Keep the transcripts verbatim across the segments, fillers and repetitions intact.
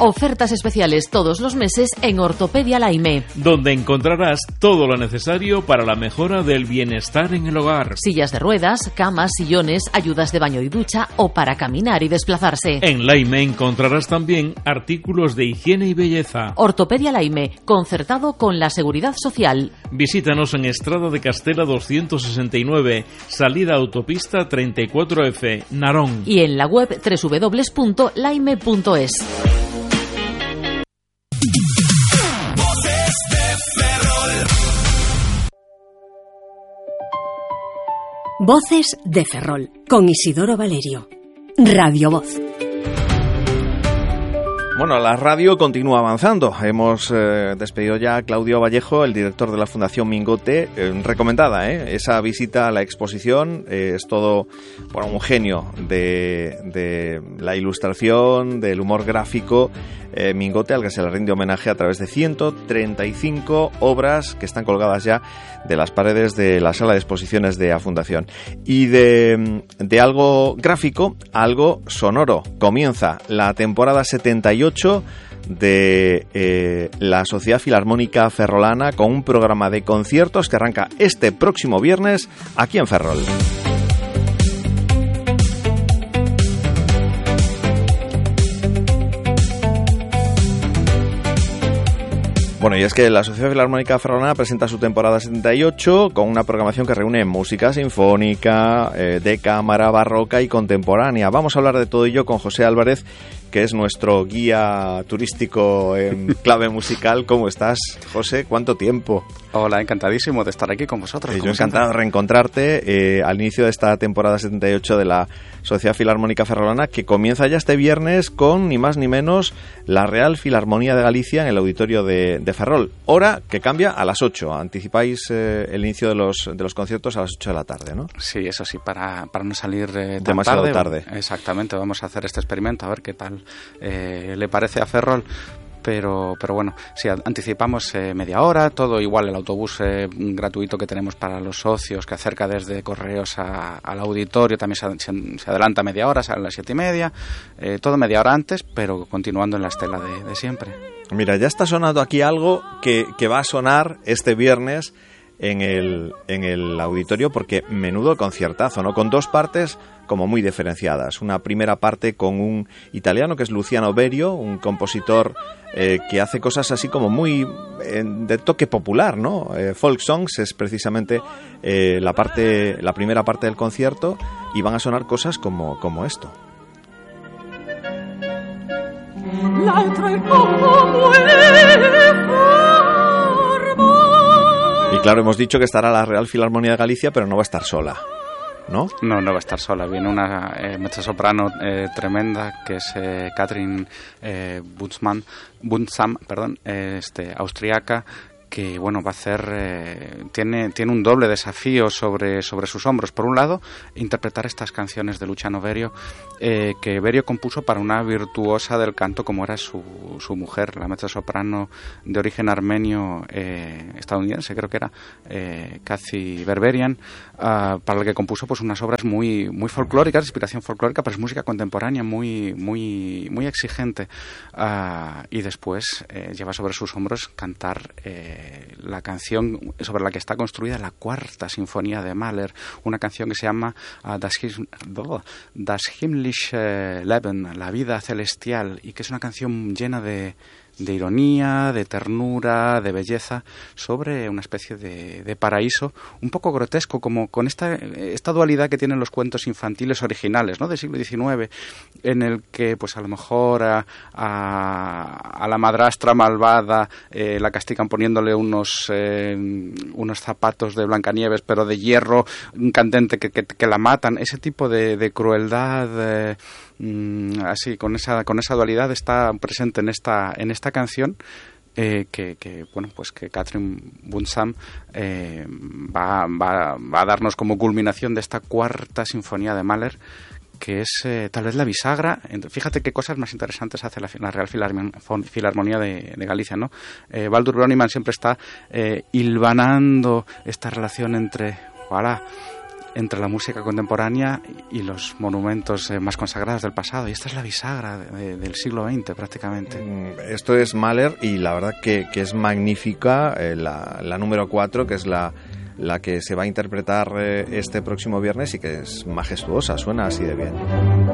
Ofertas especiales todos los meses en Ortopedia Laime, donde encontrarás todo lo necesario para la mejora del bienestar en el hogar. Sillas de ruedas, camas, sillones, ayudas de baño y ducha o para caminar y desplazarse. En Laime encontrarás también artículos de higiene y belleza. Ortopedia Laime, concertado con la Seguridad Social. Visítanos en Estrada de Castela doscientos sesenta y nueve, salida autopista treinta y cuatro F, Narón. Y en la web doble u doble u doble u punto laime punto es. Voces de Ferrol, con Isidoro Valerio. Radio Voz. Bueno, la radio continúa avanzando. Hemos eh, despedido ya a Claudio Vallejo, el director de la Fundación Mingote. Eh, recomendada, ¿eh? Esa visita a la exposición. Eh, es todo, bueno, un genio de, de la ilustración, del humor gráfico. Eh, Mingote, al que se le rinde homenaje a través de ciento treinta y cinco obras que están colgadas ya de las paredes de la sala de exposiciones de la Fundación. Y de, de algo gráfico a algo sonoro. Comienza la temporada setenta y ocho de eh, la Sociedad Filarmónica Ferrolana, con un programa de conciertos que arranca este próximo viernes aquí en Ferrol. Bueno, y es que la Sociedad Filarmónica Ferrolana presenta su temporada setenta y ocho con una programación que reúne música sinfónica, eh, de cámara, barroca y contemporánea. Vamos a hablar de todo ello con José Álvarez, que es nuestro guía turístico en clave musical. ¿Cómo estás, José? ¿Cuánto tiempo? Hola, encantadísimo de estar aquí con vosotros. Eh, yo encantado de reencontrarte eh, al inicio de esta temporada setenta y ocho de la Sociedad Filarmónica Ferrolana, que comienza ya este viernes con ni más ni menos la Real Filarmonía de Galicia en el auditorio de, de Ferrol. Hora que cambia a las ocho. Anticipáis eh, el inicio de los, de los conciertos a las ocho de la tarde, ¿no? Sí, eso sí, para, para no salir eh, tan demasiado tarde. tarde. Exactamente, vamos a hacer este experimento, a ver qué tal eh, le parece a Ferrol. Pero, pero bueno, sí, anticipamos eh, media hora, todo igual, el autobús eh, gratuito que tenemos para los socios, que acerca desde Correos a, al auditorio, también se, se, se adelanta media hora, sale a las siete y media, eh, todo media hora antes, pero continuando en la estela de, de siempre. Mira, ya está sonando aquí algo que, que va a sonar este viernes en el, en el auditorio, porque menudo conciertazo, ¿no? Con dos partes como muy diferenciadas. Una primera parte con un italiano que es Luciano Berio, un compositor eh, que hace cosas así como muy eh, de toque popular, ¿no? Eh, folk songs es precisamente eh, la parte, la primera parte del concierto, y van a sonar cosas como, como esto. Y claro, hemos dicho que estará la Real Filarmonía de Galicia, pero no va a estar sola, ¿no? No, no va a estar sola. Viene una eh, mezzosoprano eh, tremenda, que es eh, Katrin eh, Bunzmann, Bunzam, perdón, eh, este, austriaca, que bueno, va a hacer eh, tiene tiene un doble desafío sobre sobre sus hombros. Por un lado, interpretar estas canciones de Luciano Berio, eh, que Berio compuso para una virtuosa del canto como era su su mujer, la mezzosoprano de origen armenio eh, estadounidense, creo que era eh, Kathy Berberian, uh, para la que compuso pues unas obras muy muy folclóricas, de inspiración folclórica, pero es música contemporánea muy muy muy exigente, uh, y después eh, lleva sobre sus hombros cantar eh, la canción sobre la que está construida la cuarta sinfonía de Mahler, una canción que se llama uh, Das, Him- Das himmlische Leben, la vida celestial, y que es una canción llena de de ironía, de ternura, de belleza, sobre una especie de, de paraíso un poco grotesco, como con esta, esta dualidad que tienen los cuentos infantiles originales, ¿no?, del siglo diecinueve, en el que pues a lo mejor a, a, a la madrastra malvada eh, la castigan poniéndole unos eh, unos zapatos de Blancanieves, pero de hierro candente, que, que, que la matan. Ese tipo de, de crueldad eh, así, con esa con esa dualidad está presente en esta en esta canción, eh, que, que bueno, pues que Katrin Bunzam eh, va, va, va a darnos como culminación de esta cuarta sinfonía de Mahler, que es eh, tal vez la bisagra. Fíjate qué cosas más interesantes hace la, la Real Filarmonía de, de Galicia, ¿no? Eh, Baldur Broniman siempre está eh, hilvanando esta relación entre, voilà, entre la música contemporánea y los monumentos eh, más consagrados del pasado. Y esta es la bisagra de, del siglo veinte prácticamente. Esto es Mahler y la verdad que, que es magnífica eh, la, la número cuatro, que es la, la que se va a interpretar eh, este próximo viernes y que es majestuosa, suena así de bien.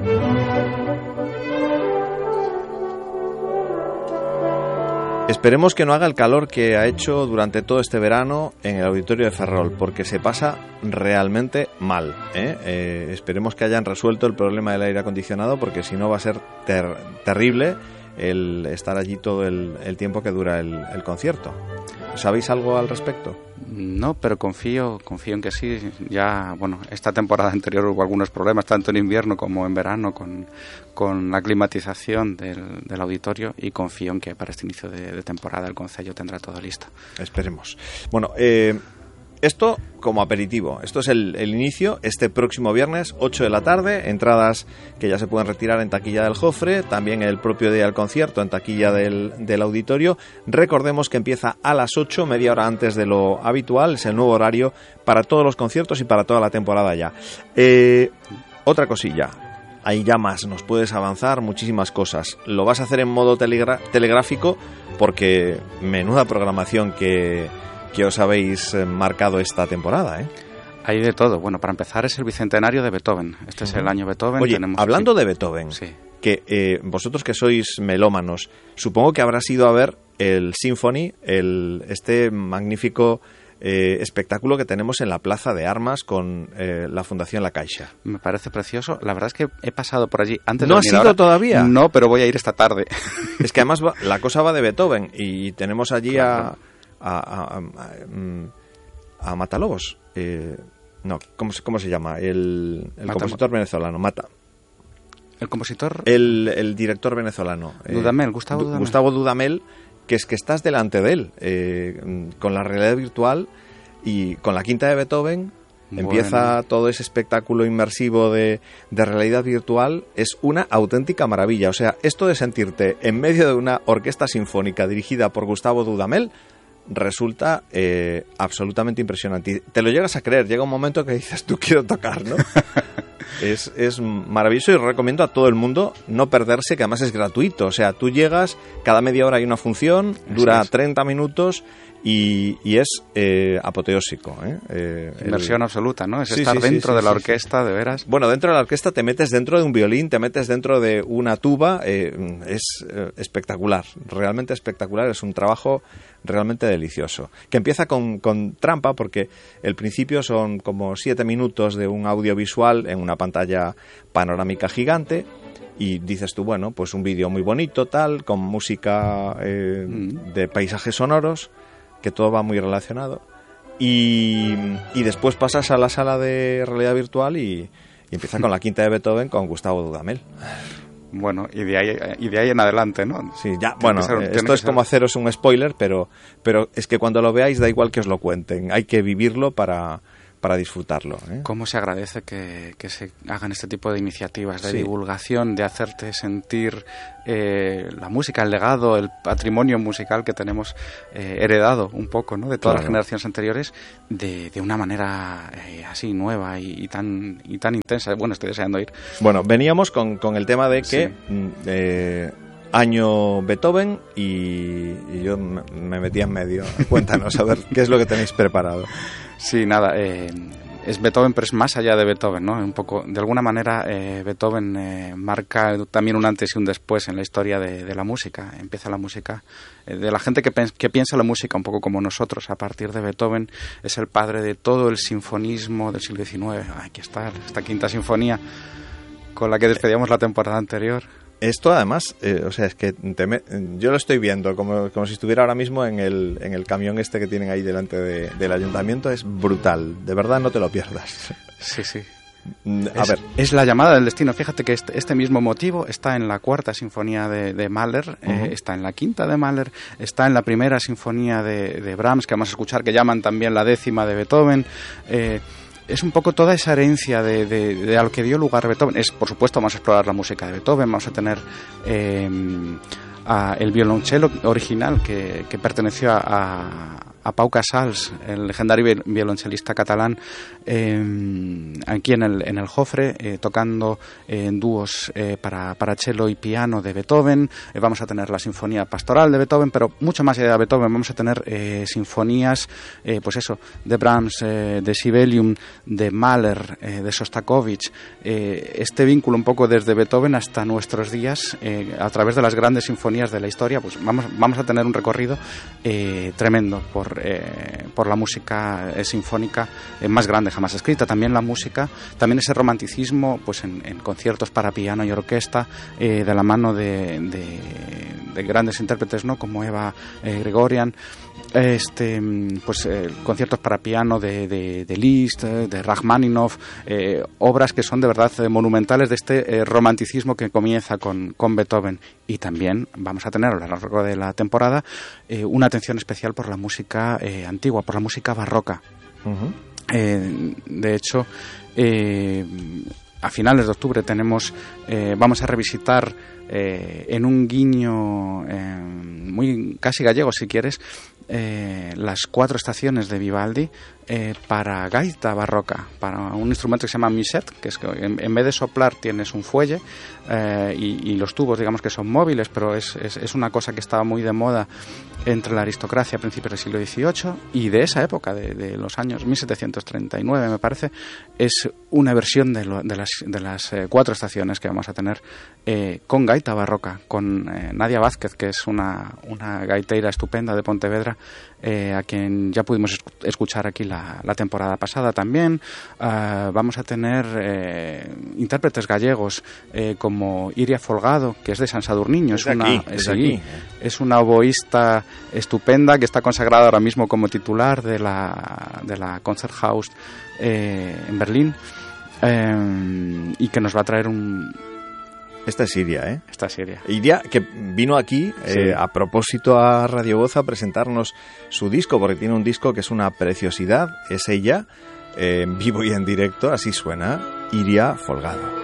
Esperemos que no haga el calor que ha hecho durante todo este verano en el auditorio de Ferrol, porque se pasa realmente mal, ¿eh? Eh, esperemos que hayan resuelto el problema del aire acondicionado, porque si no va a ser ter- terrible el estar allí todo el, el tiempo que dura el, el concierto. ¿Sabéis algo al respecto? No, pero confío, confío en que sí. Ya, bueno, esta temporada anterior hubo algunos problemas, tanto en invierno como en verano, con, con la climatización del, del auditorio, y confío en que para este inicio de, de temporada el concello tendrá todo listo. Esperemos. Bueno, eh... esto como aperitivo. Esto es el, el inicio, este próximo viernes, ocho de la tarde, entradas que ya se pueden retirar en taquilla del Jofre, también el propio día del concierto en taquilla del, del auditorio. Recordemos que empieza a las ocho, media hora antes de lo habitual, es el nuevo horario para todos los conciertos y para toda la temporada ya. Eh, otra cosilla, hay ya más, nos puedes avanzar muchísimas cosas. Lo vas a hacer en modo telegra- telegráfico porque menuda programación que... que os habéis marcado esta temporada, ¿eh? Hay de todo. Bueno, para empezar es el bicentenario de Beethoven. Este uh-huh. es el año Beethoven. Oye, Tenemos hablando aquí... de Beethoven, sí. que eh, vosotros que sois melómanos, supongo que habrás ido a ver el Symphony, el este magnífico eh, espectáculo que tenemos en la Plaza de Armas con eh, la Fundación La Caixa. Me parece precioso. La verdad es que he pasado por allí antes ¿No de has venir ido ahora. todavía? No, pero voy a ir esta tarde. Es que además va, la cosa va de Beethoven y tenemos allí claro. a... a, a, a, a, a Matalobos. Eh, no, ¿cómo, ¿cómo se llama? El, el compositor venezolano, Mata. ¿El compositor? El, el director venezolano. Dudamel, eh, Gustavo Dudamel. Gustavo Dudamel, que es que estás delante de él, eh, con la realidad virtual y con la quinta de Beethoven. Bueno. Empieza todo ese espectáculo inmersivo de, de realidad virtual. Es una auténtica maravilla. O sea, esto de sentirte en medio de una orquesta sinfónica dirigida por Gustavo Dudamel resulta eh, absolutamente impresionante. Te lo llegas a creer, llega un momento que dices, tú quiero tocar, ¿no? es, es maravilloso y recomiendo a todo el mundo no perderse, que además es gratuito. O sea, tú llegas, cada media hora hay una función, dura treinta minutos y, y es eh, apoteósico. ¿eh? Eh, Inversión el... absoluta, ¿no? Es sí, estar sí, dentro sí, de sí, la sí, orquesta, sí. de veras. Bueno, dentro de la orquesta te metes dentro de un violín, te metes dentro de una tuba. Eh, es eh, espectacular, realmente espectacular. Es un trabajo realmente delicioso. Que empieza con, con trampa, porque el principio son como siete minutos de un audiovisual en una pantalla panorámica gigante. Y dices tú, bueno, pues un vídeo muy bonito, tal, con música eh, mm. de paisajes sonoros, que todo va muy relacionado. Y, y después pasas a la sala de realidad virtual y, y empieza con la quinta de Beethoven con Gustavo Dudamel. Bueno, y de ahí y de ahí en adelante, ¿no? Sí, ya, bueno, ser, esto es como haceros un spoiler, pero, pero es que cuando lo veáis da igual que os lo cuenten. Hay que vivirlo para... para disfrutarlo. ¿eh? ¿Cómo se agradece que, que se hagan este tipo de iniciativas de sí. divulgación, de hacerte sentir eh, la música, el legado, el patrimonio musical que tenemos eh, heredado un poco, ¿no? De todas claro. las generaciones anteriores, de, de una manera eh, así nueva y, y tan y tan intensa? Bueno, estoy deseando ir. Bueno, veníamos con, con el tema de que... Sí. Eh, año Beethoven y, y yo me, me metí en medio. Cuéntanos, a ver, ¿qué es lo que tenéis preparado? Sí, nada, eh, es Beethoven, pero es más allá de Beethoven, ¿no? Un poco, de alguna manera, eh, Beethoven eh, marca también un antes y un después en la historia de, de la música. Empieza la música, eh, de la gente que, pens- que piensa la música un poco como nosotros. A partir de Beethoven es el padre de todo el sinfonismo del siglo diecinueve. Aquí está, esta quinta sinfonía con la que despedíamos la temporada anterior. Esto además, eh, o sea, es que te me, yo lo estoy viendo como, como si estuviera ahora mismo en el, en el camión este que tienen ahí delante de, del ayuntamiento. Es brutal, de verdad no te lo pierdas. Sí, sí. A es, ver. es la llamada del destino. Fíjate que este, este mismo motivo está en la cuarta sinfonía de, de Mahler, uh-huh. eh, está en la quinta de Mahler, está en la primera sinfonía de, de Brahms, que vamos a escuchar, que llaman también la décima de Beethoven. Eh, Es un poco toda esa herencia de, de, de a lo que dio lugar Beethoven. Es, por supuesto, vamos a explorar la música de Beethoven, vamos a tener eh, a el violonchelo original que, que perteneció a, a, a Pau Casals, el legendario violonchelista catalán, eh, aquí en el, en el Jofre, eh, tocando eh, en dúos eh, para, para cello y piano de Beethoven. Eh, vamos a tener la Sinfonía Pastoral de Beethoven, pero mucho más allá de Beethoven, vamos a tener eh, sinfonías, eh, pues eso, de Brahms, eh, de Sibelius, de Mahler, eh, de Sostakovich. Eh, este vínculo un poco desde Beethoven hasta nuestros días, eh, a través de las grandes sinfonías de la historia, pues vamos, vamos a tener un recorrido eh, tremendo por, eh, por la música eh, sinfónica eh, más grande jamás escrita. También la música, también ese romanticismo pues en, en conciertos para piano y orquesta, eh, de la mano de, de, de grandes intérpretes, ¿no?, como Eva eh, Gregorian. Este, pues eh, conciertos para piano de, de, de Liszt, de Rachmaninoff, eh, obras que son de verdad eh, monumentales de este eh, romanticismo que comienza con, con Beethoven. Y también vamos a tener a lo largo de la temporada eh, una atención especial por la música eh, antigua, por la música barroca. Uh-huh. Eh, de hecho, eh, a finales de octubre tenemos, eh, vamos a revisitar eh, en un guiño eh, muy casi gallego, si quieres, Eh, las cuatro estaciones de Vivaldi eh, para gaita barroca, para un instrumento que se llama musette, que es que en, en vez de soplar tienes un fuelle eh, y, y los tubos, digamos que son móviles, pero es, es, es una cosa que estaba muy de moda entre la aristocracia a principios del siglo dieciocho, y de esa época, de, de los años mil setecientos treinta y nueve me parece, es una versión de, lo, de las, de las eh, cuatro estaciones que vamos a tener eh, con gaita barroca, con eh, Nadia Vázquez, que es una, una gaiteira estupenda de Pontevedra, eh, a quien ya pudimos escuchar aquí la, la temporada pasada también. Uh, vamos a tener eh, intérpretes gallegos eh, como Iria Folgado, que es de San Sadurniño, es, es una, aquí, es, es, aquí. es una oboísta estupenda que está consagrada ahora mismo como titular de la, de la Konzerthaus eh, en Berlín, eh, y que nos va a traer un... Esta es Iria, ¿eh? Esta es Iria. Iria, que vino aquí sí. eh, a propósito a Radio Voz a presentarnos su disco, porque tiene un disco que es una preciosidad, es ella, eh, en vivo y en directo, así suena, Iria Folgado.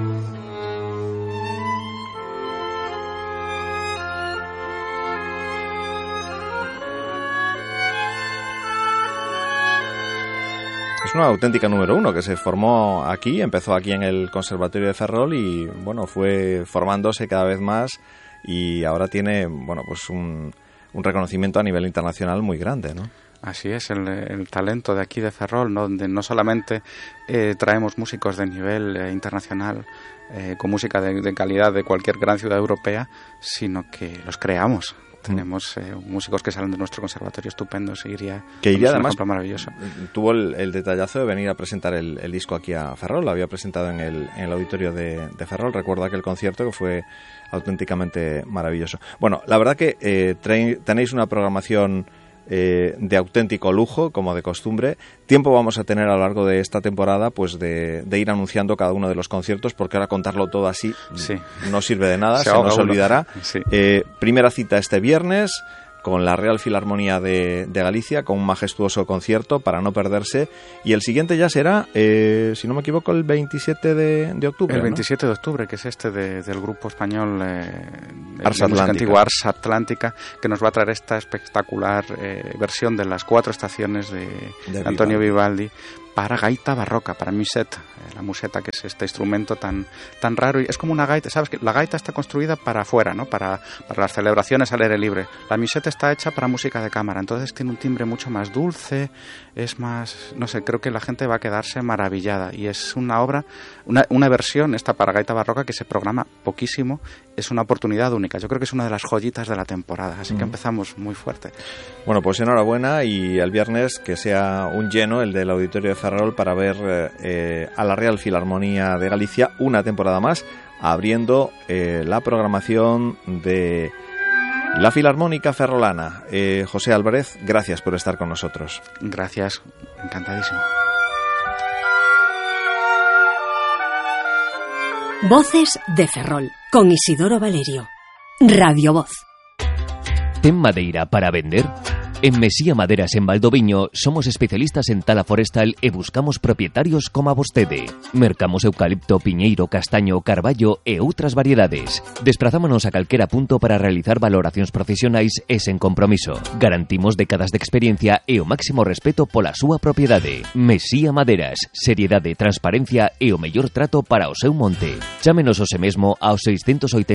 Es una auténtica número uno que se formó aquí, empezó aquí en el Conservatorio de Ferrol y bueno, fue formándose cada vez más y ahora tiene bueno pues un, un reconocimiento a nivel internacional muy grande, ¿no? Así es, el, el talento de aquí de Ferrol, ¿no? Donde no solamente eh, traemos músicos de nivel eh, internacional, eh, con música de, de calidad de cualquier gran ciudad europea, sino que los creamos. Tenemos eh, músicos que salen de nuestro conservatorio estupendos. Iria, que Iria además maravilloso. tuvo el, el detallazo de venir a presentar el, el disco aquí a Ferrol. Lo había presentado en el, en el auditorio de, de Ferrol. Recuerdo aquel concierto que fue auténticamente maravilloso. Bueno, la verdad que eh, trae, tenéis una programación eh, de auténtico lujo, como de costumbre. Tiempo vamos a tener a lo largo de esta temporada pues de, de ir anunciando cada uno de los conciertos, porque ahora contarlo todo así sí. no sirve de nada, se, se nos uno. olvidará. Sí. Eh, primera cita este viernes con la Real Filarmonía de, de Galicia, con un majestuoso concierto para no perderse. Y el siguiente ya será, eh, si no me equivoco, el veintisiete de, de octubre. El veintisiete ¿no? de octubre, que es este de, del grupo español eh, Ars Atlántica. Antigua, Ars Atlántica, que nos va a traer esta espectacular eh, versión de las cuatro estaciones de, de, de Antonio Vivaldi. Vivaldi para gaita barroca, para musette, eh, la museta, que es este instrumento tan tan raro. Y es como una gaita, ¿sabes? Que la gaita está construida para afuera, ¿no? Para, para las celebraciones al aire libre. La museta está hecha para música de cámara, entonces tiene un timbre mucho más dulce, es más, no sé, creo que la gente va a quedarse maravillada. Y es una obra, una, una versión, esta para gaita barroca, que se programa poquísimo, es una oportunidad única. Yo creo que es una de las joyitas de la temporada, así mm. que empezamos muy fuerte. Bueno, pues enhorabuena, y el viernes que sea un lleno el del Auditorio de Ferrol para ver eh, a la Real Filarmonía de Galicia una temporada más, abriendo eh, la programación de la Filarmónica Ferrolana. Eh, José Álvarez, gracias por estar con nosotros. Gracias, encantadísimo. Voces de Ferrol, con Isidoro Valerio. Radio Voz. ¿Ten madeira para vender? En Mesía Maderas en Valdoviño somos especialistas en tala forestal e buscamos propietarios como a vostede. Mercamos eucalipto, piñeiro, castaño, carballo e outras variedades. Desprazámonos a calquera punto para realizar valoracións profesionais e sen compromiso. Garantimos décadas de experiencia e o máximo respeto pola súa propiedade. Mesía Maderas, seriedade, transparencia e o mellor trato para o seu monte. Chámenos hoxe mesmo ao seiscentos oitenta